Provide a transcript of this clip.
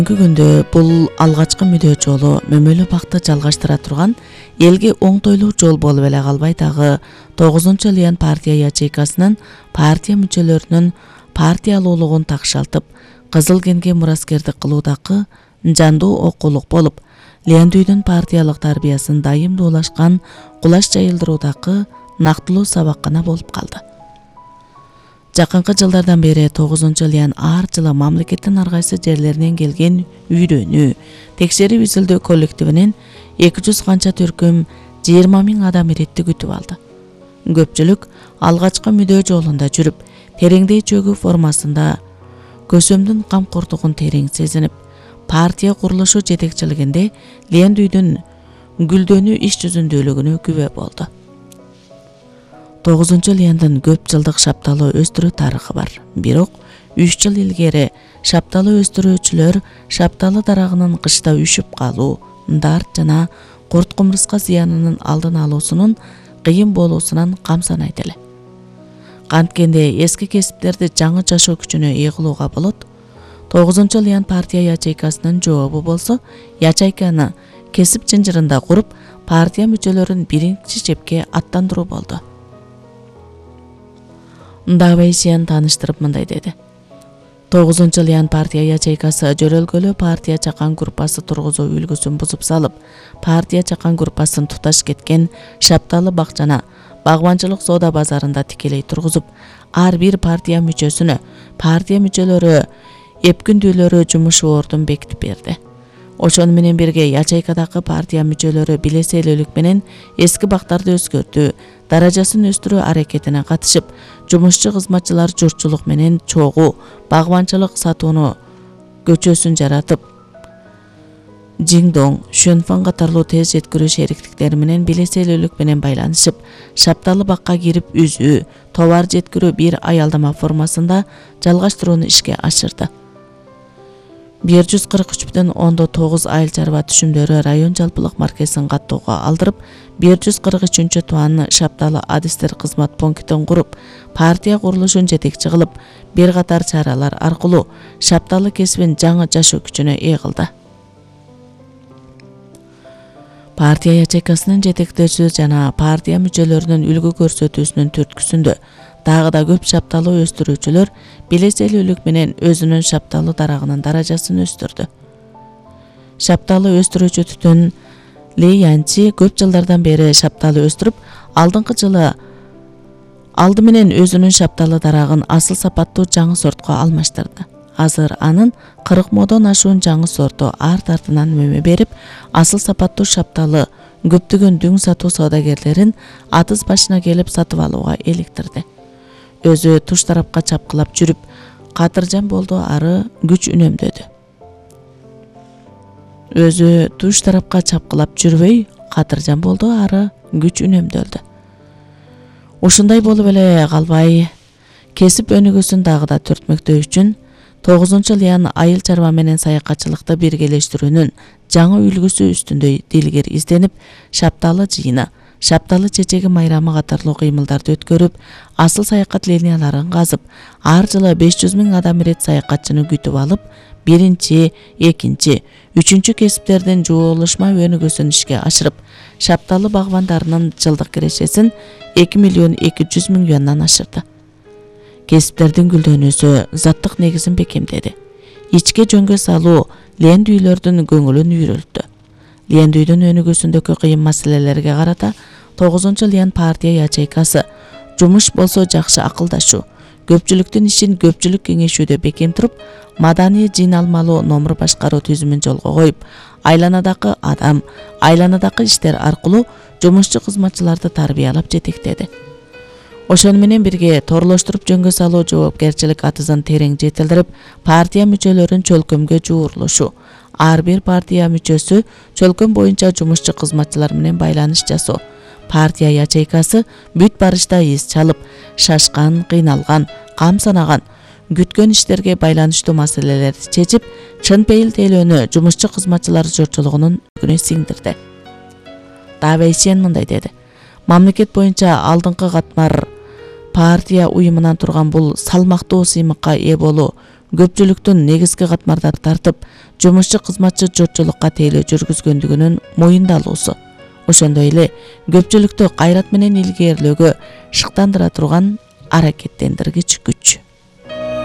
Бүгүнкү күндө бул алгачкы мүдөө жолу мөмөлүү бакты жалгаштыра турган элге оңтойлуу жол болуп эле калбай дагы 9-Лиан партия ячейкасынын партия мүчөлөрүнүн партиялуулугун такшалтып, кызыл кенге мураскердик кылуудагы жандуу окуулук болуп, Лиандүйдүн партиялык тарбиясын дайымдуулашкан кулаш жайылдыруудагы нактылуу сабаккана болуп калды. Жакынкы жылдардан бери 9-Лиан ар жылы мамлекеттин ар кайсы жерлеринен келген үйрөнүү, текшерип изилдөө коллективинин 200 канча түркүм 20 000 адам иретти күтүп алды. Көпчүлүк алгачкы мүдөө жолунда жүрүп, тереңдей чөгүү формасында көсөмдүн камкордугун терең сезинип, партия курулушу жетекчилигинде Лиандүйдүн гүлдөнүү иш жүзүндүүлүгүнө күбө болду. 9-Лиандын көп жылдык шапталуу өстүрүү тарыхы бар. Бирок 3 жыл илгери шапталуу өстүрүүчүлөр шапталы дарагынын кышта үшүп калуу, дарт жана курт кумурска зыянынын алдын алуусунун кыйын болуусунан камсанайт эле. Канткенде эски кесиптерди жаңы жашоо күчүнө ээ кылууга болот. 9-Лиан партия ячейкасынын жообу болсо, ячейканы кесип жынжырында куруп, партия мүчөлөрүн биринчи чепке аттандыруу болду. Давейсиан тааныштырып мындай деди. 9-Лиан партия ячейкасы жөрөлгөлүү партия чакан группасы тургузуу үлгүсүн бузуп салып, партия чакан группасын туташ кеткен шапталы бакчана багбанчылык соода базарында тикелей тургузуп, ар бир партия мүчөсүнө партия мүчөлөрү эпкүндүүлөрү жумуш ордун бекитип берди. Ошону менен бирге ячейкадагы партия мүчөлөрү билеселүүлүк менен эски бактарды өзгөртүү, даражасын өстүрүү аракетине катышып, жумушчу кызматчылар журтчулук менен чогуу багбанчылык сатууну көчөсүн жаратып, Жиңдоң, Шөнфан катарлуу тез жеткирүү шериктиктери менен билеселүүлүк менен байланышып, шапталы бакка кирип үзүү, товар жеткирүү бир аялдама формасында жалгаштырууну ишке ашырды. 143,9 айыл чарба түшүмдөрү район жалпылык маркесин каттоого алдырып, 143-туанны шапталы адистер кызмат пунктин куруп, партия курулушун жетекчи кылып, бир катар чаралар аркылуу шапталы кесибин жаңы жашоо күчүнө ээ кылды. Партия ячейкасынын жетектөөчүсү жана партия мүчөлөрүнүн үлгү көрсөтүүсүнүн түрткүсүндө дагы да көп шапталуу өстүрүүчүлөр билеселүүлүк менен өзүнүн шапталуу дарагынын даражасын өстүрдү. Шапталуу өстүрүүчү түтүн Лиянчи көп жылдардан бери шапталы өстүрүп, алдыңкы жылы алды менен өзүнүн шапталы дарагын асыл сапаттуу жаңы сортко алмаштырды. Азыр анын 40 модон ашуун жаңы сорту арт артынан мөмө берип, асыл сапаттуу шапталы көптөгөн дүң сатуу соодагерлерин атыз башына келип сатып алууга эликтирди. Өзү туш тарапка чапкылап жүрүп, катыржан болду, ары күч үнөмдөдү. Өзү туш тарапка чапкылап жүрбөй, катыржан болду, ары күч үнөмдөлдү. Ушундай болуп эле калбай, кесип өнүгүүсүн дагы да төртмөктөө үчүн 9-Лиан айыл чарба менен саякатчылыкты биргелештирүүнүн жаңы үлгүсү үстүндө дилгир изденип, шапталы жыйыны, шапталы чечеги майрамы катарлуу кыймылдарды өткөрүп, асыл саякат линияларын казып, ар жылы 500 000 адам ирет саякатчыны күтүп алып, биринчи, экинчи, үчүнчү кесиптердин жуулушма өнүгүүсүн ишке ашырып, шапталы багбандарынын жылдык кирешесин 2,2 миллиондон ашырды. Кесиптердин гүлдөнүүсү заттык негизин бекемдеди. Ичке жөнгө салуу Лиандүйлөрдүн көңүлүн үйрөлттү. Лиандүйдүн өнүгүүсүндөгү кыйын маселелерге карата 9-Лиан партия ячейкасы жумуш болсо жакшы акылдашуу, көпчүлүктүн ишин көпчүлүк кеңешүүдө бекем туруп, маданий жыйналмалуу номур башкаруу түзүмүн жолго коюп, айланадагы адам, айланадагы иштер аркылуу жумушчу кызматчыларды тарбиялап жетектеди. Ошону менен бирге торлоштуруп жөнгө салуу жоопкерчилик атызын терең жетилдирип, партия мүчөлөрүн чөлкөмгө жуурулушу, ар бир партия мүчөсү чөлкөм боюнча жумушчу кызматчылар менен байланыш жасоо, партия ячейкасы бүт барышта из чалып, шашкан, кыйналган, камсанаган, күткөн иштерге байланыштуу маселелерди чечип, чын пейил тейлөөнү жумушчу кызматчылар журтчулугунун күнү сиңдирди. Давейсиан мындай деди. Мамлекет боюнча алдыңкы катмар партия уюмунан турган бул салмактуу сыймыкка ээ болуу көпчүлүктүн негизги катмарда тартып жумушчу кызматчы жортчулукка тейлөө жүргүзгөндүгүнүн моюндалуусу, ошондой эле көпчүлүктү кайрат менен илгээрлөөгө шыктандыра турган аракеттендиргич күч.